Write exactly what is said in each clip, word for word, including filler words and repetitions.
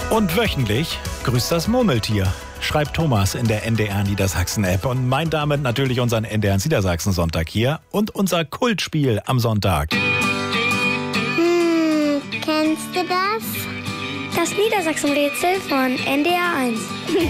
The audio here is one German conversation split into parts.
Und wöchentlich grüßt das Murmeltier, schreibt Thomas in der N D R Niedersachsen-App und meint damit natürlich unseren N D R Niedersachsen-Sonntag hier und unser Kultspiel am Sonntag. Hm, kennst du das? Das Niedersachsen-Rätsel von N D R eins.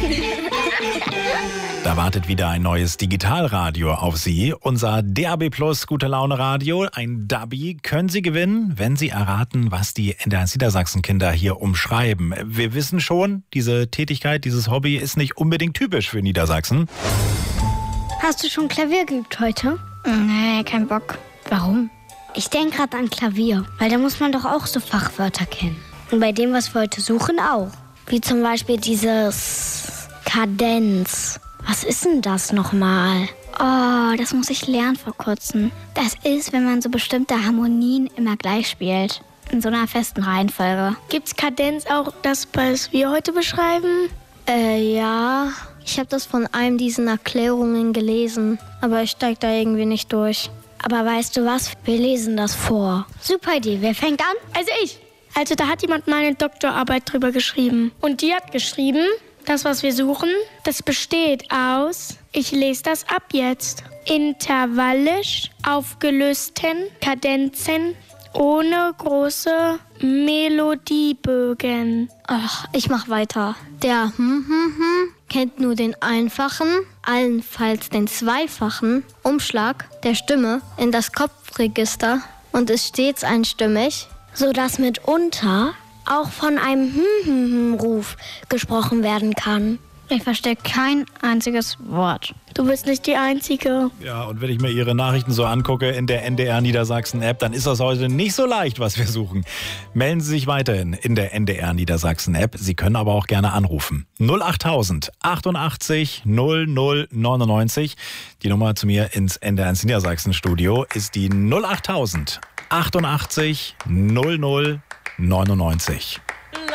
Da wartet wieder ein neues Digitalradio auf Sie. Unser D A B Plus Gute Laune Radio, ein Dubby, können Sie gewinnen, wenn Sie erraten, was die N D R Niedersachsen-Kinder hier umschreiben. Wir wissen schon, diese Tätigkeit, dieses Hobby ist nicht unbedingt typisch für Niedersachsen. Hast du schon Klavier geübt heute? Nee, kein Bock. Warum? Ich denke gerade an Klavier, weil da muss man doch auch so Fachwörter kennen. Und bei dem, was wir heute suchen, auch. Wie zum Beispiel dieses Kadenz. Was ist denn das nochmal? Oh, das muss ich lernen vor kurzem. Das ist, wenn man so bestimmte Harmonien immer gleich spielt. In so einer festen Reihenfolge. Gibt's Kadenz auch das, was wir heute beschreiben? Äh, ja. Ich habe das von einem diesen Erklärungen gelesen. Aber ich steig da irgendwie nicht durch. Aber weißt du was? Wir lesen das vor. Super Idee. Wer fängt an? Also ich. Also da hat jemand mal eine Doktorarbeit drüber geschrieben. Und die hat geschrieben, das, was wir suchen, das besteht aus, ich lese das ab jetzt, intervallisch aufgelösten Kadenzen ohne große Melodiebögen. Ach, ich mach weiter. Der hm, hm, hm kennt nur den einfachen, allenfalls den zweifachen Umschlag der Stimme in das Kopfregister und ist stets einstimmig, sodass mitunter auch von einem Hm-Hm-Hm-Ruf gesprochen werden kann. Ich verstehe kein einziges Wort. Du bist nicht die Einzige. Ja, und wenn ich mir Ihre Nachrichten so angucke in der N D R Niedersachsen-App, dann ist das heute nicht so leicht, was wir suchen. Melden Sie sich weiterhin in der N D R Niedersachsen-App. Sie können aber auch gerne anrufen. null achttausend achtundachtzig null null neunundneunzig. Die Nummer zu mir ins N D R Niedersachsen-Studio ist die null achttausend achtundachtzig null null neunundneunzig.